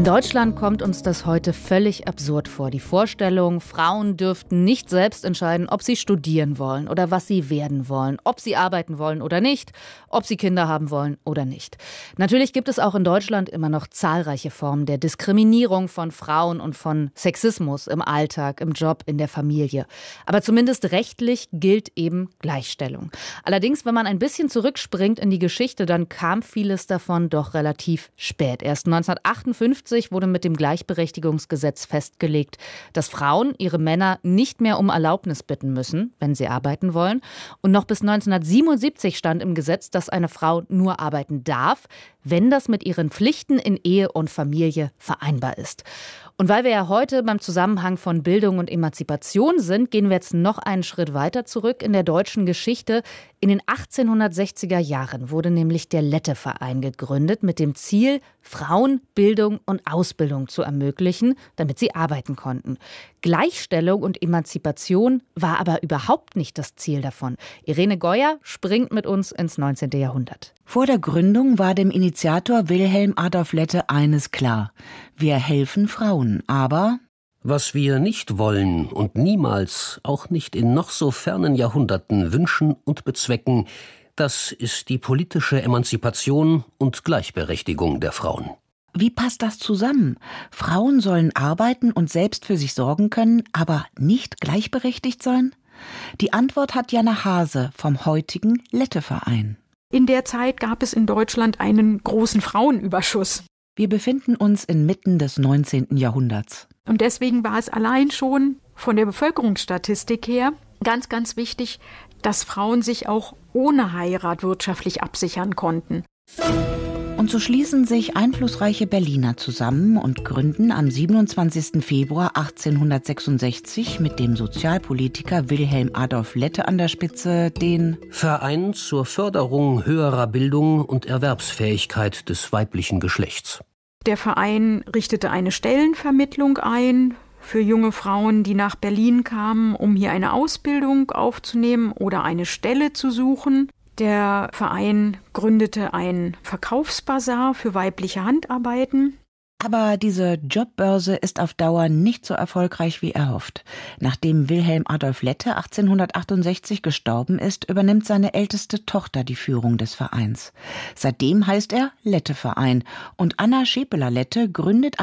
In Deutschland kommt uns das heute völlig absurd vor. Die Vorstellung, Frauen dürften nicht selbst entscheiden, ob sie studieren wollen oder was sie werden wollen, ob sie arbeiten wollen oder nicht, ob sie Kinder haben wollen oder nicht. Natürlich gibt es auch in Deutschland immer noch zahlreiche Formen der Diskriminierung von Frauen und von Sexismus im Alltag, im Job, in der Familie. Aber zumindest rechtlich gilt eben Gleichstellung. Allerdings, wenn man ein bisschen zurückspringt in die Geschichte, dann kam vieles davon doch relativ spät. Erst 1958 wurde mit dem Gleichberechtigungsgesetz festgelegt, dass Frauen ihre Männer nicht mehr um Erlaubnis bitten müssen, wenn sie arbeiten wollen. Und noch bis 1977 stand im Gesetz, dass eine Frau nur arbeiten darf, wenn das mit ihren Pflichten in Ehe und Familie vereinbar ist. Und weil wir ja heute beim Zusammenhang von Bildung und Emanzipation sind, gehen wir jetzt noch einen Schritt weiter zurück in der deutschen Geschichte. In den 1860er Jahren wurde nämlich der Lette-Verein gegründet mit dem Ziel, Frauen Bildung und Ausbildung zu ermöglichen, damit sie arbeiten konnten. Gleichstellung und Emanzipation war aber überhaupt nicht das Ziel davon. Irene Goyer springt mit uns ins 19. Jahrhundert. Vor der Gründung war dem Initiator Wilhelm Adolf Lette eines klar: Wir helfen Frauen, aber was wir nicht wollen und niemals, auch nicht in noch so fernen Jahrhunderten, wünschen und bezwecken, das ist die politische Emanzipation und Gleichberechtigung der Frauen. Wie passt das zusammen? Frauen sollen arbeiten und selbst für sich sorgen können, aber nicht gleichberechtigt sein? Die Antwort hat Jana Hase vom heutigen Lette-Verein. In der Zeit gab es in Deutschland einen großen Frauenüberschuss. Wir befinden uns inmitten des 19. Jahrhunderts. Und deswegen war es allein schon von der Bevölkerungsstatistik her ganz, ganz wichtig, dass Frauen sich auch ohne Heirat wirtschaftlich absichern konnten. Und so schließen sich einflussreiche Berliner zusammen und gründen am 27. Februar 1866 mit dem Sozialpolitiker Wilhelm Adolf Lette an der Spitze den Verein zur Förderung höherer Bildung und Erwerbsfähigkeit des weiblichen Geschlechts. Der Verein richtete eine Stellenvermittlung ein für junge Frauen, die nach Berlin kamen, um hier eine Ausbildung aufzunehmen oder eine Stelle zu suchen. Der Verein gründete einen Verkaufsbasar für weibliche Handarbeiten. Aber diese Jobbörse ist auf Dauer nicht so erfolgreich wie erhofft. Nachdem Wilhelm Adolf Lette 1868 gestorben ist, übernimmt seine älteste Tochter die Führung des Vereins. Seitdem heißt er Lette-Verein und Anna Schepeler-Lette gründet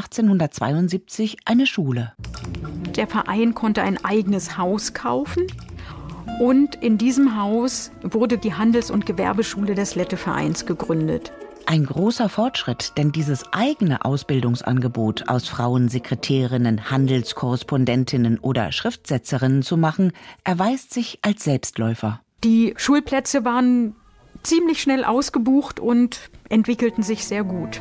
1872 eine Schule. Der Verein konnte ein eigenes Haus kaufen. Und in diesem Haus wurde die Handels- und Gewerbeschule des Lette-Vereins gegründet. Ein großer Fortschritt, denn dieses eigene Ausbildungsangebot aus Frauensekretärinnen, Handelskorrespondentinnen oder Schriftsetzerinnen zu machen, erweist sich als Selbstläufer. Die Schulplätze waren ziemlich schnell ausgebucht und entwickelten sich sehr gut.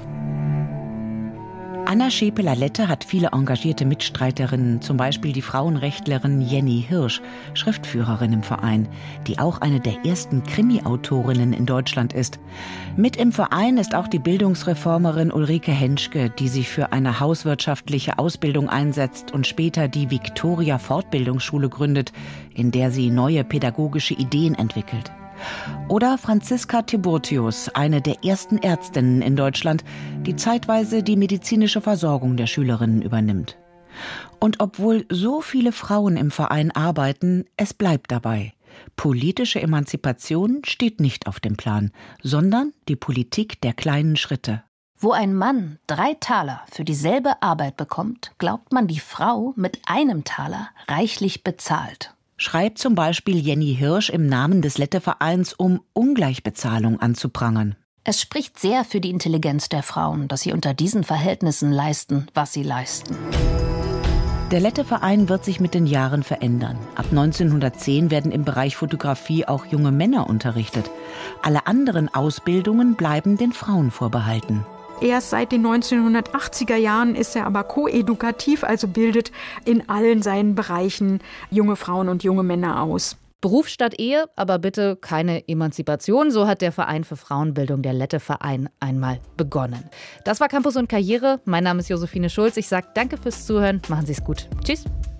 Anna Schepeler-Lette hat viele engagierte Mitstreiterinnen, zum Beispiel die Frauenrechtlerin Jenny Hirsch, Schriftführerin im Verein, die auch eine der ersten Krimi-Autorinnen in Deutschland ist. Mit im Verein ist auch die Bildungsreformerin Ulrike Henschke, die sich für eine hauswirtschaftliche Ausbildung einsetzt und später die Victoria-Fortbildungsschule gründet, in der sie neue pädagogische Ideen entwickelt. Oder Franziska Tiburtius, eine der ersten Ärztinnen in Deutschland, die zeitweise die medizinische Versorgung der Schülerinnen übernimmt. Und obwohl so viele Frauen im Verein arbeiten, es bleibt dabei. Politische Emanzipation steht nicht auf dem Plan, sondern die Politik der kleinen Schritte. Wo ein Mann 3 Taler für dieselbe Arbeit bekommt, glaubt man, die Frau mit einem Taler reichlich bezahlt. Schreibt zum Beispiel Jenny Hirsch im Namen des Lette-Vereins, um Ungleichbezahlung anzuprangern. Es spricht sehr für die Intelligenz der Frauen, dass sie unter diesen Verhältnissen leisten, was sie leisten. Der Lette-Verein wird sich mit den Jahren verändern. Ab 1910 werden im Bereich Fotografie auch junge Männer unterrichtet. Alle anderen Ausbildungen bleiben den Frauen vorbehalten. Erst seit den 1980er Jahren ist er aber koedukativ, also bildet in allen seinen Bereichen junge Frauen und junge Männer aus. Beruf statt Ehe, aber bitte keine Emanzipation. So hat der Verein für Frauenbildung, der Lette-Verein, einmal begonnen. Das war Campus und Karriere. Mein Name ist Josephine Schulz. Ich sage danke fürs Zuhören. Machen Sie es gut. Tschüss.